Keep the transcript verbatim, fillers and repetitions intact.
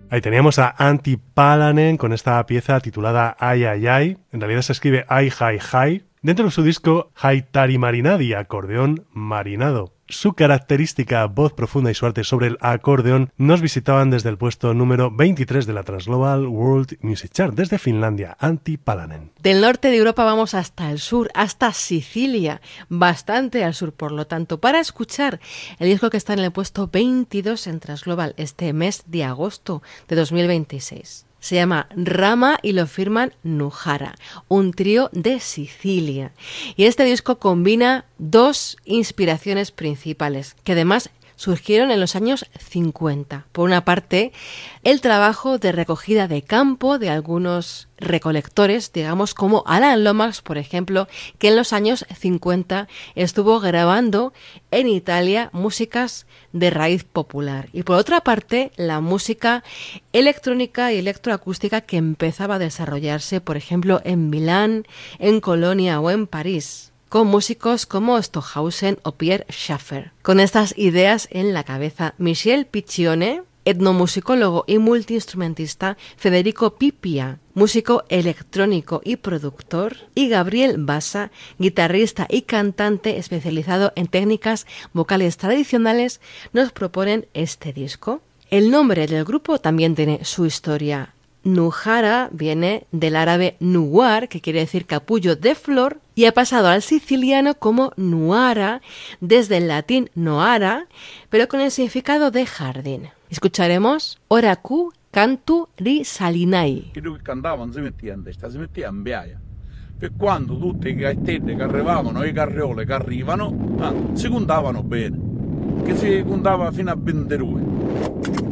Ahí teníamos a Antti Palanen con esta pieza titulada Ai Ai Ai. En realidad se escribe Ai Hai Hai. Dentro de su disco Haitari Marinadi, acordeón marinado. Su característica voz profunda y su arte sobre el acordeón nos visitaban desde el puesto número veintitrés de la Transglobal World Music Chart, desde Finlandia, Antti Palanen. Del norte de Europa vamos hasta el sur, hasta Sicilia, bastante al sur, por lo tanto, para escuchar el disco que está en el puesto veintidós en Transglobal este mes de agosto de dos mil veintiséis. Se llama Rama y lo firman Nuhara, un trío de Sicilia. Y este disco combina dos inspiraciones principales, que además surgieron en los años cincuenta. Por una parte, el trabajo de recogida de campo de algunos recolectores, digamos como Alan Lomax, por ejemplo, que en los años cincuenta estuvo grabando en Italia músicas de raíz popular. Y por otra parte, la música electrónica y electroacústica que empezaba a desarrollarse, por ejemplo, en Milán, en Colonia o en París, con músicos como Stockhausen o Pierre Schaeffer. Con estas ideas en la cabeza, Michel Piccione, etnomusicólogo y multiinstrumentista, Federico Pipia, músico electrónico y productor, y Gabriel Bassa, guitarrista y cantante especializado en técnicas vocales tradicionales, nos proponen este disco. El nombre del grupo también tiene su historia. Nuhara viene del árabe nuwar, que quiere decir capullo de flor, y ha pasado al siciliano como nuara, desde el latín noara, pero con el significado de jardín. Escucharemos Oraku Cantu Risalinai. Quello che cantavano si metteva in testa, si metteva in biaia. Per quando tutte le gaettette che arrivavano, le carriole che arrivano, ah, si contavano bene, che si contava fino a ventidue.